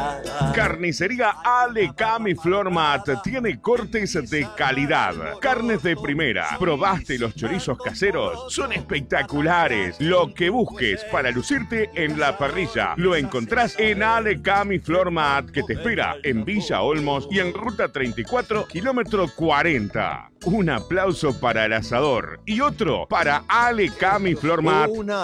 Carnicería Alecami Flormat tiene cortes de calidad, carnes de primera. ¿Probaste los chorizos caseros? Son espectaculares. Lo que busques para lucirte en la parrilla lo encontrás en Alecami Flormat, que te espera en Villa Olmos y en Ruta 34, kilómetro 40. Un aplauso para el asador y otro para Alecami Flormat.